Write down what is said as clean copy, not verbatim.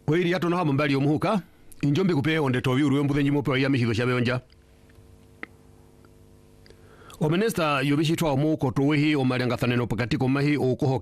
Oiri yato no hamambali omuhuka injombe kupe onde toviuru embuthenyi mupe ya mihitho cia beonja. O minister yobishitwa omuko tuwihi o malengathaneno pakati ko mahi o kuhoke